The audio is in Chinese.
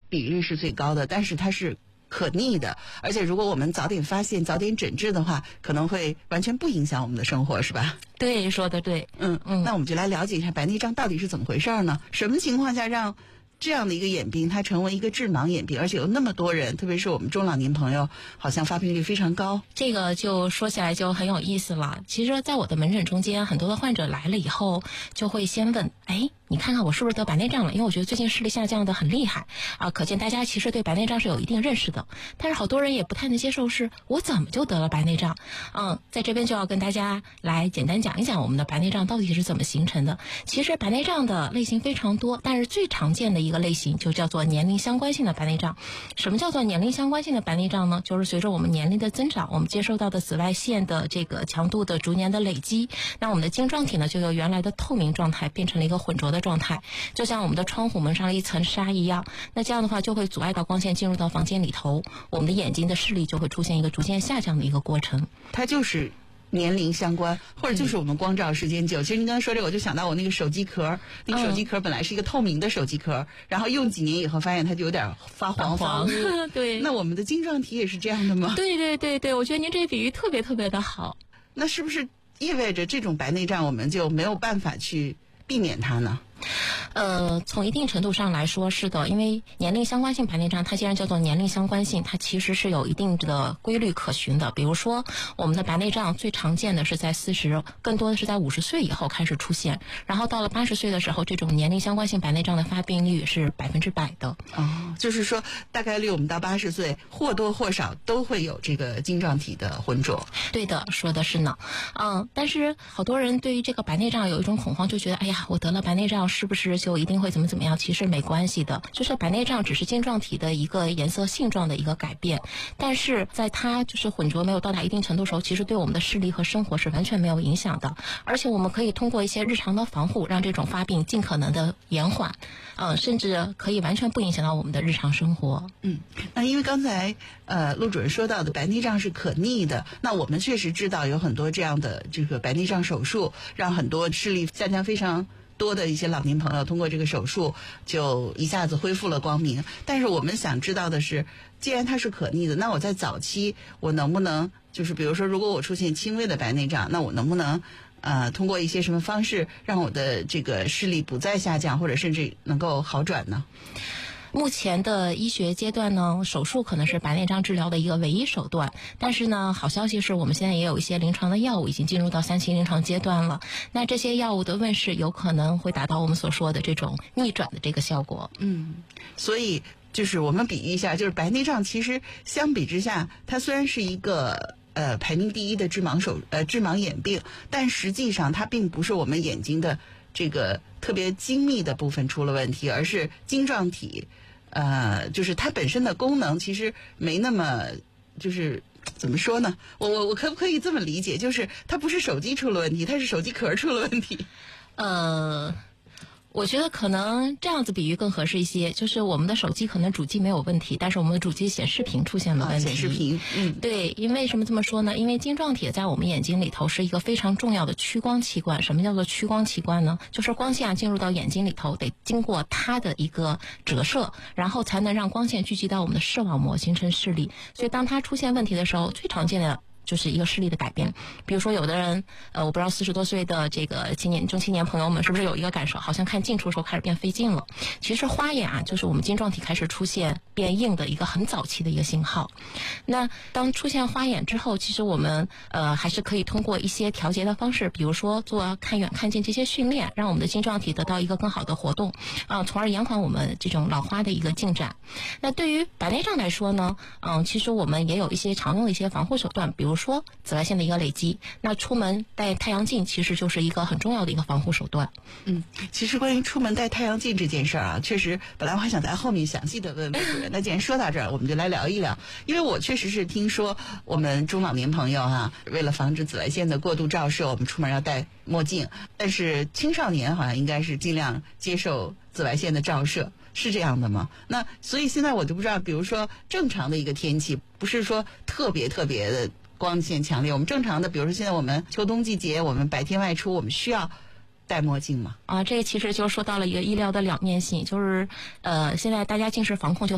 比率是最高的，但是它是可逆的，而且如果我们早点发现、早点诊治的话，可能会完全不影响我们的生活，是吧？ 对，说的对。 那我们就来了解一下白内障到底是怎么回事呢？什么情况下让这样的一个眼病它成为一个致盲眼病，而且有那么多人，特别是我们中老年朋友，好像发病率非常高。 这个就说起来就很有意思了。其实在我的门诊中间，很多的患者来了以后就会先问，你看看我是不是得白内障了？因为我觉得最近视力下降的很厉害啊，可见大家其实对白内障是有一定认识的。但是好多人也不太能接受，是我怎么就得了白内障？在这边就要跟大家来简单讲一讲我们的白内障到底是怎么形成的。其实白内障的类型非常多，但是最常见的一个类型就叫做年龄相关性的白内障。什么叫做年龄相关性的白内障呢？就是随着我们年龄的增长，我们接收到的紫外线的这个强度的逐年的累积，那我们的晶状体呢就由原来的透明状态变成了一个混浊的状态，就像我们的窗户蒙上了一层纱一样。那这样的话就会阻碍到光线进入到房间里头，我们的眼睛的视力就会出现一个逐渐下降的一个过程。 它就是年龄相关，或者就是我们光照时间久。其实您刚才说这个，我就想到我那个手机壳，那个手机壳本来是一个透明的手机壳，然后用几年以后发现它就有点发黄对， 那我们的晶状体也是这样的吗？ 对，我觉得您这个比喻特别特别的好。 那是不是意味着这种白内障我们就没有办法去避免它呢？ 从一定程度上来说是的，因为年龄相关性白内障它既然叫做年龄相关性，它其实是有一定的规律可循的。比如说我们的白内障最常见的是在40，更多的是在50岁以后开始出现，然后到了80岁的时候，这种年龄相关性白内障的发病率是100%的。 就是说大概率我们到80岁或多或少都会有这个晶状体的浑浊。 对的，说的是呢。但是好多人对于这个白内障有一种恐慌，就觉得我得了白内障是不是就一定会怎么样？其实没关系的，就是白内障只是晶状体的一个颜色性状的一个改变，但是在它就是混浊没有到达一定程度的时候，其实对我们的视力和生活是完全没有影响的。而且我们可以通过一些日常的防护，让这种发病尽可能的延缓，甚至可以完全不影响到我们的日常生活。 那因为刚才陆主任说到的白内障是可逆的，那我们确实知道有很多这样的这个白内障手术，让很多视力下降非常多的一些老年朋友通过这个手术就一下子恢复了光明。但是我们想知道的是，既然它是可逆的，那我在早期我能不能就是比如说如果我出现轻微的白内障，那我能不能通过一些什么方式让我的这个视力不再下降，或者甚至能够好转呢？ 目前的医学阶段呢，手术可能是白内障治疗的一个唯一手段，但是呢，好消息是我们现在也有一些临床的药物已经进入到3期临床阶段了。那这些药物的问世有可能会达到我们所说的这种逆转的这个效果。 所以就是我们比喻一下，就是白内障其实相比之下，它虽然是一个排名第一的致盲眼病，但实际上它并不是我们眼睛的这个特别精密的部分出了问题，而是晶状体就是它本身的功能其实没那么，就是怎么说呢，我可不可以这么理解，就是它不是手机出了问题，它是手机壳出了问题？ 我觉得可能这样子比喻更合适一些，就是我们的手机可能主机没有问题，但是我们的主机显示屏出现了问题。 显示屏， 对，因为什么这么说呢？因为晶状体在我们眼睛里头是一个非常重要的屈光器官。什么叫做屈光器官呢？就是光线进入到眼睛里头，得经过它的一个折射，然后才能让光线聚集到我们的视网膜，形成视力。所以当它出现问题的时候，最常见的就是一个视力的改变。比如说有的人我不知道40多岁的这个中青年朋友们是不是有一个感受，好像看近处的时候开始变费劲了。其实花眼就是我们晶状体开始出现变硬的一个很早期的一个信号。那当出现花眼之后，其实我们还是可以通过一些调节的方式，比如说做看远看近这些训练，让我们的晶状体得到一个更好的活动从而延缓我们这种老花的一个进展。那对于白内障来说呢其实我们也有一些常用的一些防护手段，比如说紫外线的一个累积，那出门戴太阳镜其实就是一个很重要的一个防护手段。 其实关于出门戴太阳镜这件事儿确实本来我还想在后面详细的问魏主任，那既然说到这儿，我们就来聊一聊。因为我确实是听说我们中老年朋友为了防止紫外线的过度照射，我们出门要戴墨镜，但是青少年好像应该是尽量接受紫外线的照射，是这样的吗？那所以现在我就不知道，比如说正常的一个天气，不是说特别的光线强烈，我们正常的比如说现在我们秋冬季节，我们白天外出，我们需要戴墨镜吗？ 这个其实就说到了一个医疗的两面性，就是现在大家近视防控就